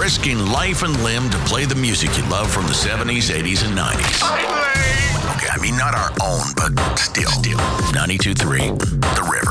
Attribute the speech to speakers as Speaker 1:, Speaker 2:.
Speaker 1: risking life and limb to play the music you love from the 70s, 80s, and 90s. Okay, I mean, not our own, but still. 92.3 The River.